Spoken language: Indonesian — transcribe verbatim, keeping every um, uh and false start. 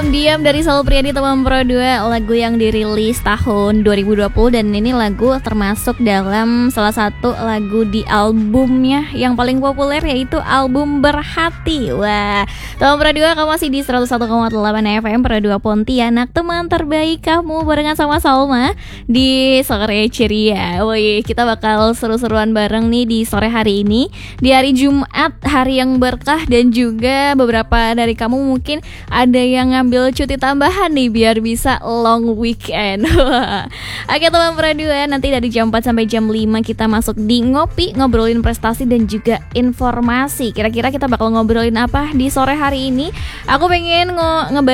Diam dari Sal Priadi teman Pro dua, lagu yang dirilis tahun dua ribu dua puluh dan ini lagu termasuk dalam salah satu lagu di albumnya yang paling populer yaitu album Berhati. Wah, teman Pro dua, kamu masih di seratus satu koma delapan F M Pro dua Pontianak, teman terbaik kamu barengan sama Salma di sore ceria. Woi, kita bakal seru-seruan bareng nih di sore hari ini, di hari Jumat, hari yang berkah, dan juga beberapa dari kamu mungkin ada yang ngambil cuti tambahan nih biar bisa long weekend. Oke teman Pro dua, nanti dari jam empat sampai jam lima kita masuk di Ngopi, ngobrolin prestasi dan juga informasi. Kira-kira kita bakal ngobrolin apa di sore hari ini? Aku pengen nge